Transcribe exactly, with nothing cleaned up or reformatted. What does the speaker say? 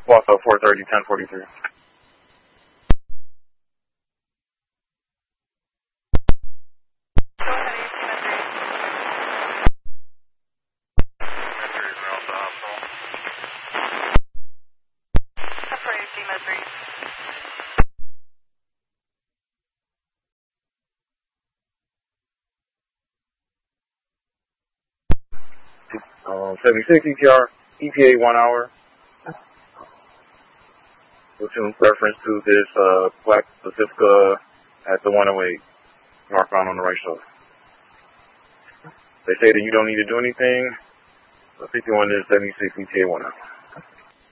Also four thirty, ten forty-three. Um, seventy-six E T R, E T A one hour. Platoon reference to this uh, Black Pacifica at the one oh eight, northbound on the right shoulder. They say that you don't need to do anything. fifty-one is seventy-six E T A one hour.